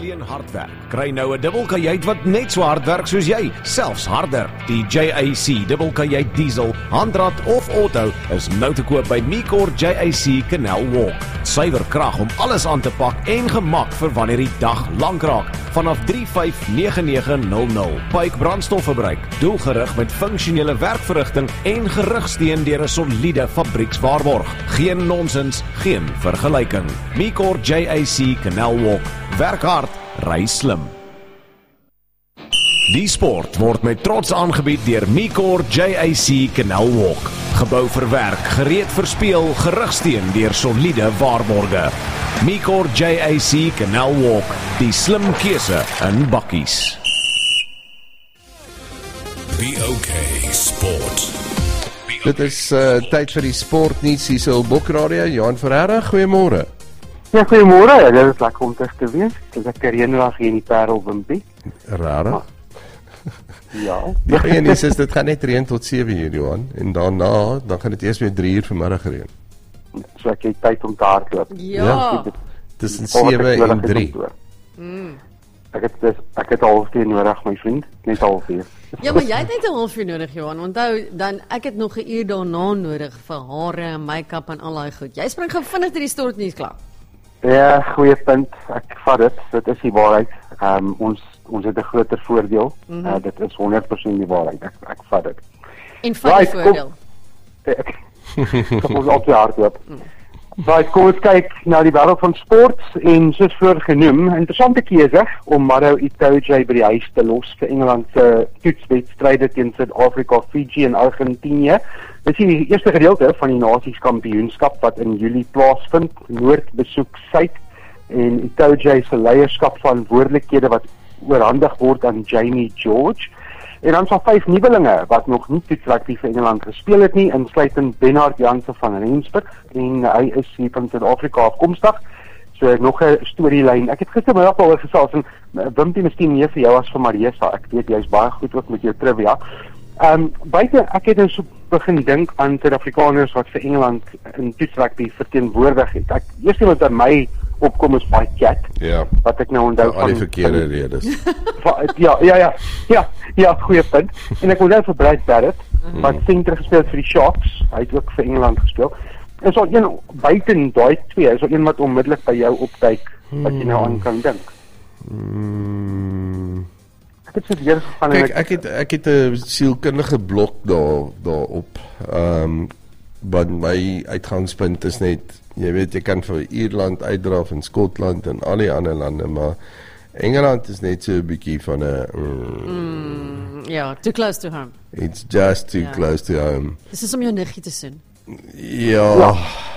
alleen hard werk. Kry nou 'n dubbelkajuit wat net so hard werk soos jy, selfs harder. Die JAC dubbelkajuit diesel, handrat of auto is nou te koop by Micor JAC Canal Walk. Suiwer krag om alles aan te pak en gemak vir wanneer die dag lank raak. Vanaf 359900. Pyke brandstofverbruik, doelgerig met funksionele werkverrigting en gerugsteun deur 'n soliede fabriekswaarborg. Geen nonsens, geen vergelyking. Micor JAC Canal Walk. Werk hard, ry slim. Die sport word met trots aangebied deur Micor JAC Canal Walk. Gebou vir werk, gereed vir speel, gerugsteun deur soliede waarborge. Micor JAC Canal Walk, die slim keuse in bakkies. BOK Sport. Dit is tyd vir die sportnuus hier so op Bok Radio. Johan Ferreira, goeiemôre. Ja, goeiemôre. Dit is lekker om terug te wees. Dit is 'n reëndag hier in die Parel Wimpie. Rare. Ja. Die ene is dit gaan net reën tot 7 uur, Johan, en dan gaan dit eers weer 3 uur vanmiddag reën. So ek het tyd om te hardloop. Ja. Tussen 7 en 3. Ek het 'n halfuur nodig, my vriend, net 'n halfuur. Ja, maar jy het net 'n halfuur nodig, Johan. Onthou, dan ek het nog 'n uur daarna nodig vir hare en make-up en al daai goed. Jy spring gou vinnig deur die stortnuus klaar. Ja, goeie punt. Ek vat dit. Dit is die waarheid. Ons het 'n groter voordeel. Dit is 100% die waarheid. Ek vat dit. En van die voordeel. Ek moet altyd hardloop. Right, kom ons kyk na die wêreld van sport en soos vroeër genoem, interessante keuse om Maro Itoje by die huis te los vir Engeland se toetswedstryde teen Suid-Afrika, Fiji en Argentinië. Dit is die eerste gedeelte van die Nasies-kampioenskap wat in Julie plaasvind. Noord besoek Suid en Itoje se leierskapsverantwoordelikhede wat oorhandig word aan Jamie George. En dan sal 5 nuwelinge wat nog nie toetsrugby vir Engeland gespeel het nie, insluitend Bernard Jansen van Rensburg en hy is hier van Suid-Afrika afkomstig. So nog 'n storielyn. Ek het gistermiddag al gesels en Wimpie miskien meer vir jou as vir Marisa. Ek weet jy's baie goed ook met jou trivia. Buite ek het nou so begin dink aan Suid-Afrikaners wat vir Engeland in toetsrugby verteenwoordig het. Eers iemand wat my opkom is baie Cat. Ja. Wat ek nou onthou al die verkeerde redes. Ja, goeie punt. En ek onthou vir Brad Barrett, wat senter gespeel vir die Sharks. Hy het ook vir Engeland gespeel. Is al een buiten daai twee, is al een wat onmiddellik by jou opduik wat jy nou aan kan dink. Ek het so weer gegaan. Kijk, ek het 'n sielkundige blok daarop. Want my uitgangspunt is net, jy weet, jy kan vir Ierland uitdraf en Skotland en al die ander lande, maar Engeland is net so 'n bietjie van 'n Ja, too close to home. It's just too close to home. Dis is om jou niggie te sien. Ja.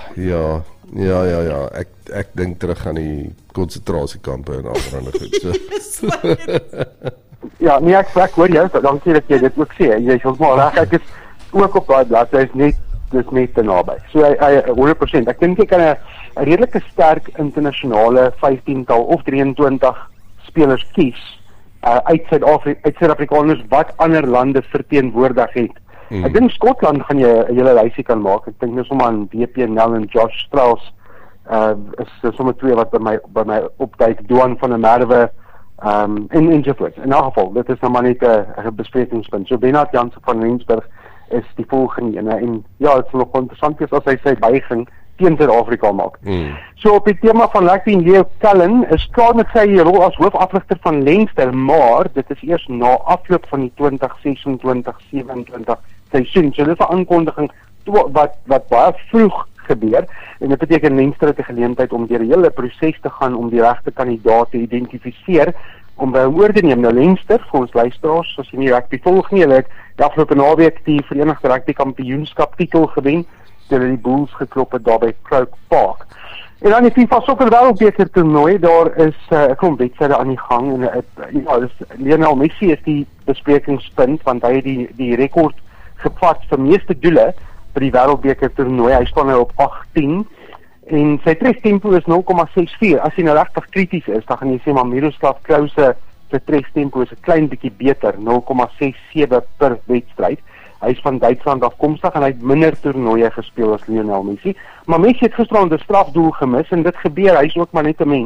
Ek dink terug aan die konsentrasiekampe en allerlei goed. So. Ja, nee, ek hoor jou, dankie dat jy dit ook sê. Jy is heeltemal reg. Ek is ook op daai bladsy, dis net te naby. So 100%. Ek dink jy kan 'n redelike sterk internasionale 15-tal of 23 spelers kies uit Suid-Afrikaners wat ander lande verteenwoordig het. Ek dink Skotland gaan jy 'n hele lysie kan maak. Ek dink dis sommer aan WP Nel en Josh Strauss is sommer twee wat by my opduik, Duan van der Merwe en ensovoorts. In elk geval, dit is nou maar net 'n besprekingspunt. So Bernard Jansen van Rensburg is die volgende ene en ja, dit is nog interessant as hy sy buiging teen Suid-Afrika maak. So op die tema van rugby, Leo Cullen is klaar met sy rol as hoofafrigter van Leinster, maar dit is eers na afloop van die 2026-27 seisoen. So dit is 'n aankondiging wat baie vroeg gebeur en dit beteken Leinster het 'n geleentheid om deur 'n hele proses te gaan om die regte kandidaat te identifiseer om by hom oor te neem. Nou Leinster, vir ons luisteraars, as jy nie rugby volg nie, hulle het die afgelope naweek die Verenigde Rugby Kampioenskap titel gewen terwyl die Bulls geklop het daar by Croke Park. En dan die FIFA Sokker Wêreldbeker toernooi, daar is 'n klomp wedstryde aan die gang en Lionel Messi is die besprekingspunt want hy het die rekord gevat vir meeste doele vir die Wêreldbeker toernooi. Hy staan nou op 18 en sy treftempo is 0,64. As jy nou regtig krities is, dan gaan jy sê maar Miroslav Klose se treftempo is 'n klein bietjie beter, 0,67 per wedstryd. Hy is van Duitsland afkomstig en hy het minder toernooie gespeel as Lionel Messi. Maar Messi het gisterand 'n strafdoel gemis en dit gebeur, hy is ook maar net 'n mens.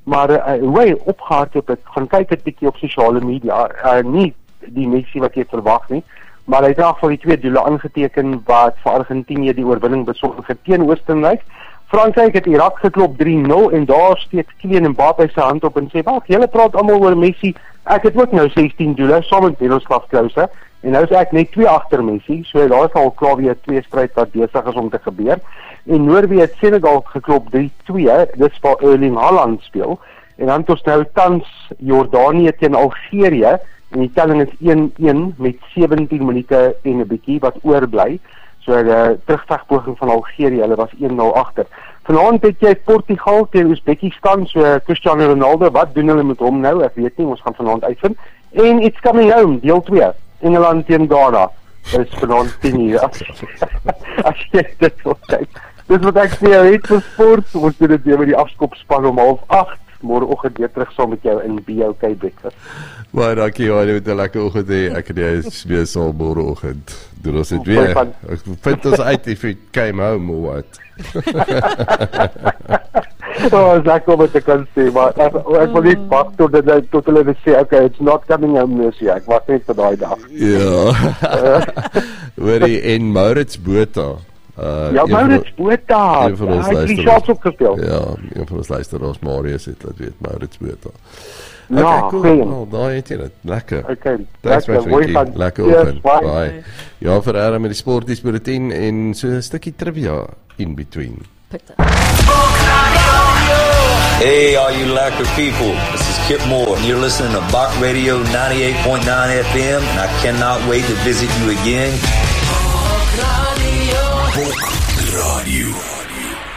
Maar hoe hy opgehardloop het, gaan kyk 'n bietjie op sosiale media, nie die Messi wat jy verwag nie, maar hy het raak van die 2 doele aangeteken wat vir Argentinië die oorwinning besorg het teen Oostenryk. Frankryk het Irak geklop 3-0 en daar steek Kylian Mbappé sy hand op en sê, "Wag, julle praat almal oor Messi. Ek het ook nou 16 doele saam met Miroslav Klose en nou is ek net 2 agter Messi." So daar is al klaar weer 2 stryd wat besig is om te gebeur. En Noorwe het Senegal geklop 3-2, dis waar Erling Haaland speel. En dan het ons nou tans Jordanië teen Algerië en die telling is 1-1 met 17 minute en 'n bietjie wat oorbly. So die terugvegpoging van Algerië, hulle was 1-0 agter. Vanaand het jy Portugal teen Uzbekistan, so Cristiano Ronaldo, wat doen hulle met hom nou? Ek weet nie, ons gaan vanaand uitvind. En It's Coming Home, deel 2, Engeland teen Ghana. Is vanaand 10:00. As jy dit wil kyk. Dis wat ek sê, het vir sport, ons doen dit weer met die afskopspan om 7:30. Môreoggend weer terug saam met jou in BOK Breakfast. Baie dankie, Johan, jy moet 'n lekker oggend hê. Ek en jy is weer saam môreoggend. Doen ons dit weer. Ek vind ons uit if it came home or what. Ek kom met 'n kan sê, maar ek wil nie wag tot hulle sê, okay, it's not coming home this year. Ek wag net vir daai dag. Ja. Hoorie, en Maurits Botha. Ja, Maurits Botha. Hy het die shots opgespeel. Ja, een van ons luisteraars, Marius, het laat weet, Maurits Botha. Ja, cool. Daar het jy dit. Lekker. Okay. Thanks my vriendie. Lekker oggend. Bye. Ja, Ferreira met die sportdiesbulletin en so 'n stukkie trivia in between. Hey, all you lekker people. This is Kip Moore. You're listening to Bach Radio 98.9 FM, and I cannot wait to visit you again. Bach Radio.